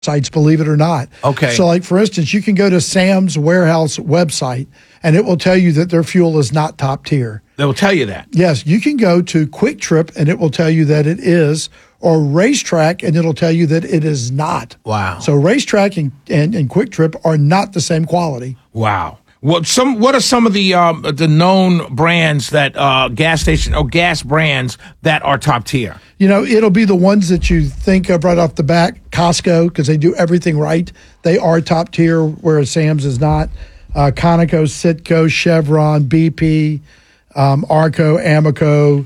sites, believe it or not. Okay. So, like, for instance, you can go to Sam's Warehouse website, and it will tell you that their fuel is not top tier. They will tell you that. Yes, you can go to Quick Trip, and it will tell you that it is, or Racetrack, and it'll tell you that it is not. Wow. So Racetrack and Quick Trip are not the same quality. Wow. What are some of the known brands that gas station or gas brands that are top tier? You know, it'll be the ones that you think of right off the bat. Costco, because they do everything right. They are top tier, whereas Sam's is not. Conoco, Citgo, Chevron, BP, Arco, Amoco,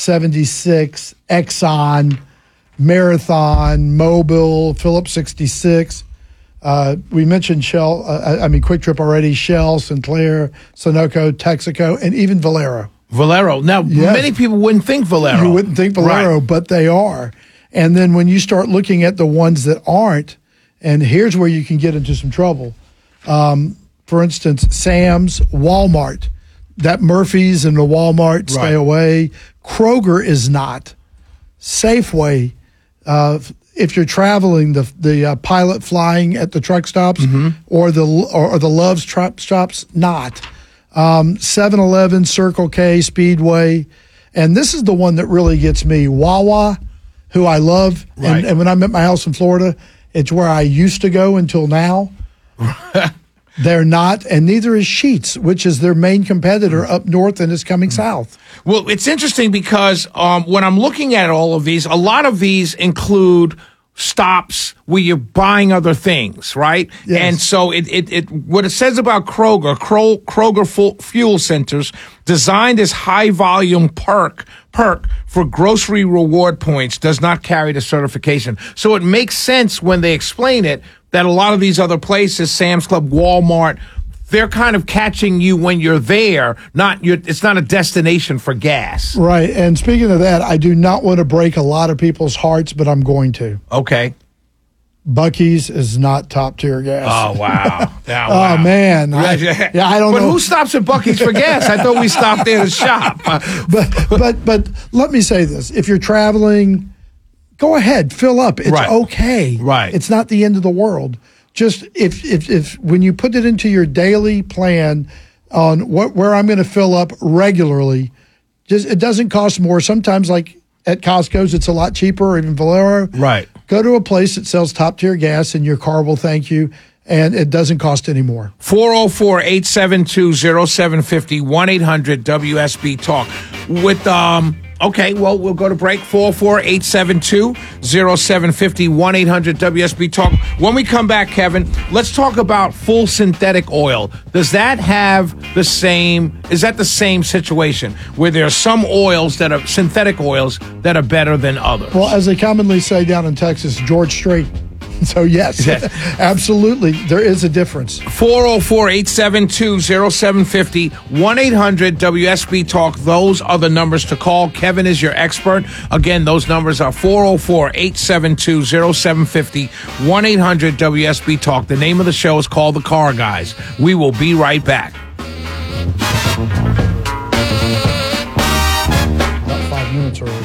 76, Exxon, Marathon, Mobil, Phillips 66. We mentioned Quick Trip already, Shell, Sinclair, Sunoco, Texaco, and even Valero. Valero. Now, many people wouldn't think Valero. You wouldn't think Valero, right. But they are. And then when you start looking at the ones that aren't, and here's where you can get into some trouble. For instance, Sam's, Walmart. That Murphy's and the Walmart, stay away. Kroger is not. Safeway, if you're traveling, the Pilot flying at the truck stops or the Love's truck stops, not. 7-Eleven, Circle K, Speedway. And this is the one that really gets me. Wawa, who I love. Right. And when I'm at my house in Florida, it's where I used to go until now. They're not, and neither is Sheetz, which is their main competitor up north and is coming south. Well, it's interesting because when I'm looking at all of these, a lot of these include stops where you're buying other things, right? Yes. And so what it says about Kroger fuel centers designed as high volume perk for grocery reward points does not carry the certification. So it makes sense when they explain it that a lot of these other places, Sam's Club, Walmart, they're kind of catching you when you're there. It's not a destination for gas. Right. And speaking of that, I do not want to break a lot of people's hearts, but I'm going to. Okay. Buc-ee's is not top tier gas. Oh, wow. Wow. Oh, man. I don't know. But who stops at Buc-ee's for gas? I thought we stopped there to shop. But let me say this. If you're traveling, go ahead, fill up. It's okay. Right. It's not the end of the world. Just if when you put it into your daily plan on where I'm going to fill up regularly, it doesn't cost more. Sometimes, like at Costco's, it's a lot cheaper, or even Valero. Right. Go to a place that sells top tier gas, and your car will thank you, and it doesn't cost any more. 404-872-0750, 1-800-WSB Talk. With okay, well, we'll go to break. 404-872-0750, 1-800-WSB Talk. When we come back, Kevin, let's talk about full synthetic oil. Does that have the same situation where there are some oils that are synthetic oils that are better than others? Well, as they commonly say down in Texas, George Strait. So, yes, absolutely, there is a difference. 404-872-0750, 1-800-WSB Talk. Those are the numbers to call. Kevin is your expert. Again, those numbers are 404-872-0750, 1-800-WSB Talk. The name of the show is called The Car Guys. We will be right back. About 5 minutes early.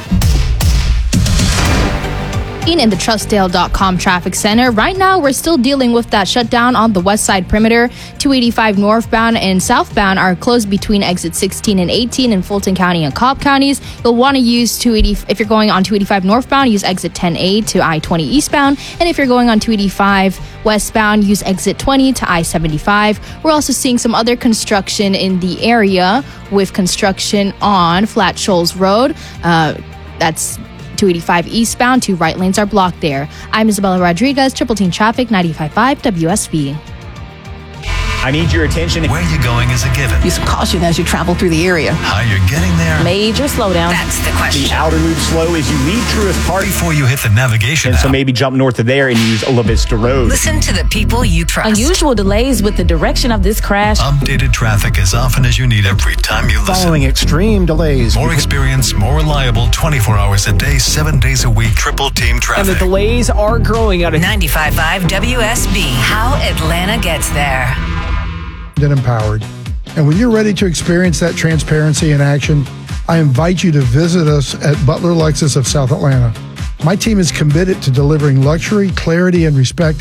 In the Trustdale.com traffic center. Right now, we're still dealing with that shutdown on the west side perimeter. 285 northbound and southbound are closed between exit 16 and 18 in Fulton County and Cobb counties. You'll want to use 280 if you're going on 285 northbound, use exit 10A to I-20 eastbound. And if you're going on 285 westbound, use exit 20 to I-75. We're also seeing some other construction in the area with construction on Flat Shoals Road. That's 285 eastbound, 2 right lanes are blocked there. I'm Isabella Rodriguez, Triple Team Traffic, 95.5 WSB. I need your attention. Where you're going is a given. Use caution as you travel through the area. How you're getting there. Major slowdown. That's the question. The outer loop slow as you leave Truist Park. Before you hit the navigation And so app. maybe jump north of there and use La Vista Road. Listen to the people you trust. Unusual delays with the direction of this crash. Updated traffic as often as you need every time you listen. Following extreme delays. More experience, more reliable, 24 hours a day, 7 days a week. Triple Team And Traffic. the delays are growing out of 95.5 WSB. How Atlanta gets there. And empowered. And when you're ready to experience that transparency in action, I invite you to visit us at Butler Lexus of South Atlanta. My team is committed to delivering luxury, clarity, and respect